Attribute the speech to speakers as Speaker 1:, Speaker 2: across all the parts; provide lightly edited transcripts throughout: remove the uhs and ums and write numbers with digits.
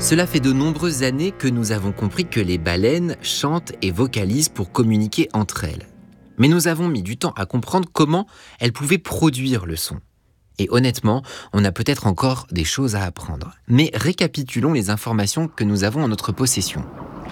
Speaker 1: Cela fait de nombreuses années que nous avons compris que les baleines chantent et vocalisent pour communiquer entre elles. Mais nous avons mis du temps à comprendre comment elles pouvaient produire le son. Et honnêtement, on a peut-être encore des choses à apprendre. Mais récapitulons les informations que nous avons en notre possession.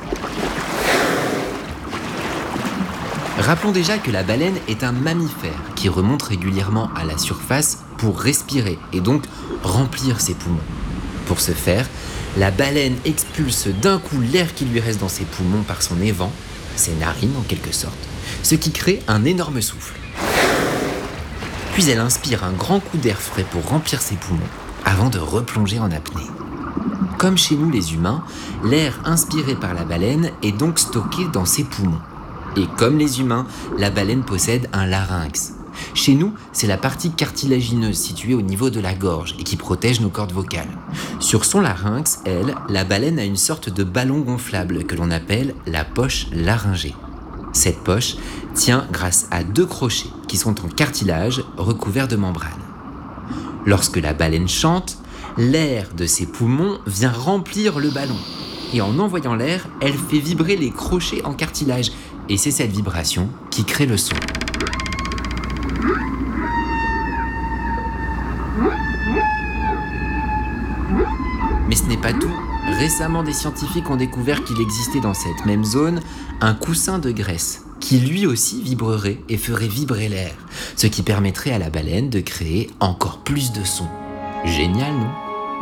Speaker 1: Rappelons déjà que la baleine est un mammifère qui remonte régulièrement à la surface pour respirer et donc remplir ses poumons. Pour ce faire, la baleine expulse d'un coup l'air qui lui reste dans ses poumons par son évent, ses narines en quelque sorte, ce qui crée un énorme souffle. Puis elle inspire un grand coup d'air frais pour remplir ses poumons, avant de replonger en apnée. Comme chez nous les humains, l'air inspiré par la baleine est donc stocké dans ses poumons. Et comme les humains, la baleine possède un larynx. Chez nous, c'est la partie cartilagineuse située au niveau de la gorge et qui protège nos cordes vocales. Sur son larynx, la baleine a une sorte de ballon gonflable que l'on appelle la poche laryngée. Cette poche tient grâce à 2 crochets qui sont en cartilage recouverts de membrane. Lorsque la baleine chante, l'air de ses poumons vient remplir le ballon. Et en envoyant l'air, elle fait vibrer les crochets en cartilage. Et c'est cette vibration qui crée le son. Mais ce n'est pas tout. Récemment, des scientifiques ont découvert qu'il existait dans cette même zone un coussin de graisse qui lui aussi vibrerait et ferait vibrer l'air, ce qui permettrait à la baleine de créer encore plus de sons. Génial, non ?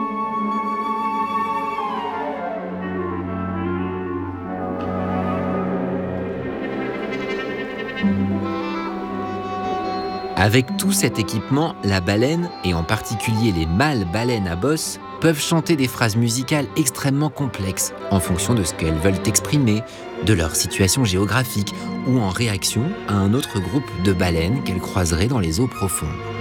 Speaker 1: Avec tout cet équipement, la baleine, et en particulier les mâles baleines à bosse, peuvent chanter des phrases musicales extrêmement complexes en fonction de ce qu'elles veulent exprimer, de leur situation géographique ou en réaction à un autre groupe de baleines qu'elles croiseraient dans les eaux profondes.